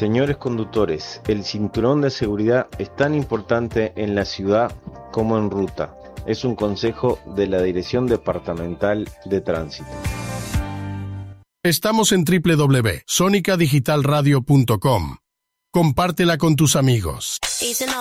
Señores conductores, el cinturón de seguridad es tan importante en la ciudad como en ruta. Es un consejo de la Dirección Departamental de Tránsito. Estamos en www.sonicadigitalradio.com. Compártela con tus amigos.